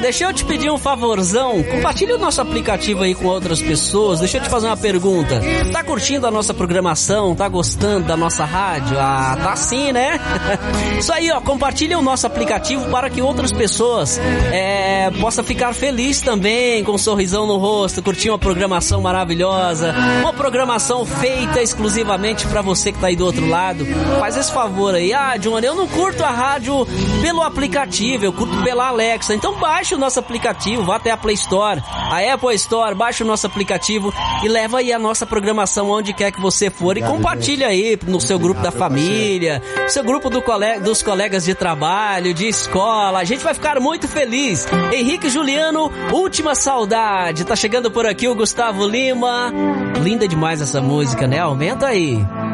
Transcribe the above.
deixa eu te pedir um favorzão. Compartilhe o nosso aplicativo aí com outras pessoas. Deixa eu te fazer uma pergunta. Tá curtindo a nossa programação? Tá gostando da nossa rádio? Ah, tá sim, né? Isso aí, ó. Compartilhe o nosso aplicativo para que outras pessoas possam ficar felizes também, com um sorrisão no rosto, curtir uma programação maravilhosa, uma programação feita exclusivamente para você que tá aí do outro lado. Faz esse favor aí. Ah, Johnny, eu não curto a rádio pelo aplicativo, eu curto pela Alexa. Então baixe o nosso aplicativo, vá até a Play Store, a Apple Store, baixe o nosso aplicativo e leva aí a nossa programação onde quer que você for e compartilha aí no seu grupo da família, no seu grupo dos colegas de trabalho, de escola. A gente vai ficar muito feliz. Henrique Juliano, Última Saudade. Tá chegando por aqui o Gustavo Lima. Linda demais essa música, né? Aumenta aí.